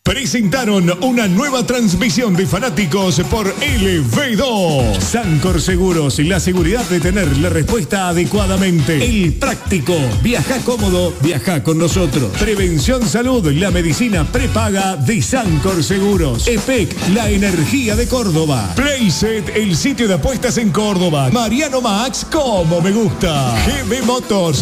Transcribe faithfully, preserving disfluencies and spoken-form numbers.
presentaron una nueva transmisión de fanáticos por L V dos. Sancor Seguros, la seguridad de tener la respuesta adecuadamente. El práctico, viaja cómodo, viaja con nosotros. Prevención Salud, la medicina prepaga de Sancor Seguros. E P E C, la energía de Córdoba. Playset, el sitio de apuestas en Córdoba. Mariano Max, como me gusta. G B Motors,